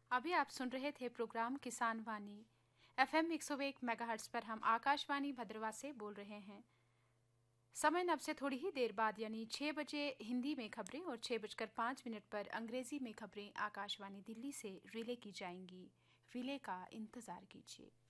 अभी आप सुन रहे थे प्रोग्राम किसान वाणी। FM 101 मेगाहर्ट्ज पर हम आकाशवाणी भद्रवा से बोल रहे हैं। समय अब से थोड़ी ही देर बाद यानी 6 बजे हिंदी में खबरें और 6:05 पर अंग्रेजी में खबरें आकाशवाणी दिल्ली से रिले की जाएंगी। रिले का इंतजार कीजिए।